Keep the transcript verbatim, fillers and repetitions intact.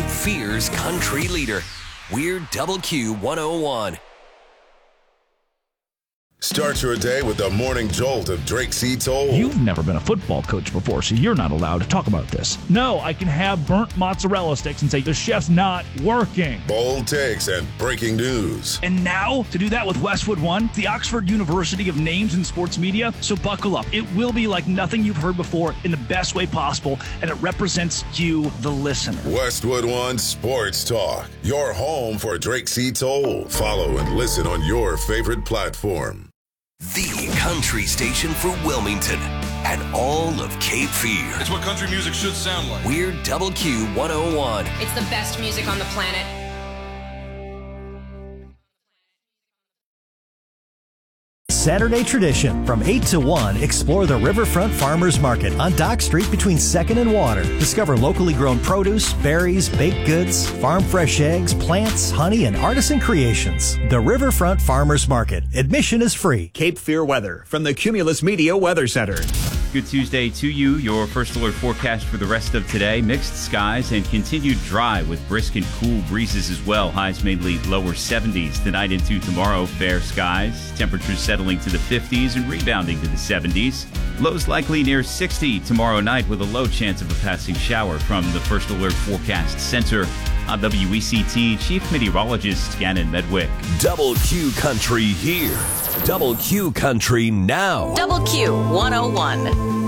Fear's country leader. We're Double Q one oh one. Start your day with the morning jolt of Drake C. Toll. You've never been a football coach before, so you're not allowed to talk about this. No, I can have burnt mozzarella sticks and say the chef's not working. Bold takes and breaking news. And now, to do that with Westwood One, the Oxford University of names in sports media, so buckle up. It will be like nothing you've heard before in the best way possible, and it represents you, the listener. Westwood One Sports Talk, your home for Drake C. Toll. Follow and listen on your favorite platform. The country station for Wilmington and all of Cape Fear. It's what country music should sound like. We're Double Q one oh one. It's the best music on the planet. Saturday Tradition. From eight to one, explore the Riverfront Farmers Market on Dock Street between second and Water. Discover locally grown produce, berries, baked goods, farm fresh eggs, plants, honey, and artisan creations. The Riverfront Farmers Market. Admission is free. Cape Fear weather from the Cumulus Media Weather Center. Good Tuesday to you. Your first alert forecast for the rest of today. Mixed skies and continued dry with brisk and cool breezes as well. Highs mainly lower seventies tonight into tomorrow. Fair skies. Temperatures settling to the fifties and rebounding to the seventies. Lows likely near sixty tomorrow night with a low chance of a passing shower from the First Alert Forecast Center. I'm W E C T Chief Meteorologist Gannon Medwick. Double Q Country here. Double Q Country now. Double Q one oh one.